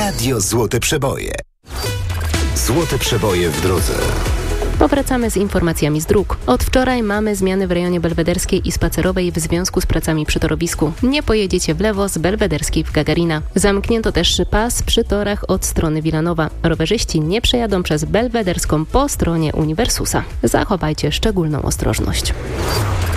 Radio Złote Przeboje. Złote Przeboje w drodze. Powracamy z informacjami z dróg. Od wczoraj mamy zmiany w rejonie Belwederskiej i Spacerowej w związku z pracami przy torowisku. Nie pojedziecie w lewo z Belwederskiej w Gagarina. Zamknięto też pas przy torach od strony Wilanowa. Rowerzyści nie przejadą przez Belwederską po stronie Uniwersusa. Zachowajcie szczególną ostrożność.